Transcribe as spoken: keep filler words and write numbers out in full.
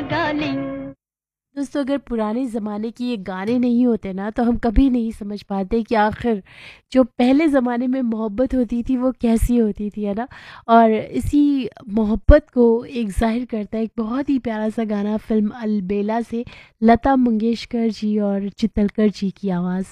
Darling. दोस्तों, अगर पुराने ज़माने के ये गाने नहीं होते ना तो हम कभी नहीं समझ पाते कि आखिर जो पहले ज़माने में मोहब्बत होती थी वो कैसी होती थी, है ना। और इसी मोहब्बत को एक ज़ाहिर करता है एक बहुत ही प्यारा सा गाना फ़िल्म अलबेला से, लता मंगेशकर जी और चित्तलकर जी की आवाज़